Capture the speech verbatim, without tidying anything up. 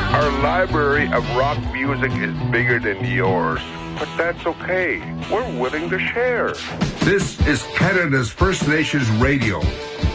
Our library of rock music is bigger than yours, but that's okay. We're willing to share. This is Canada's First Nations Radio,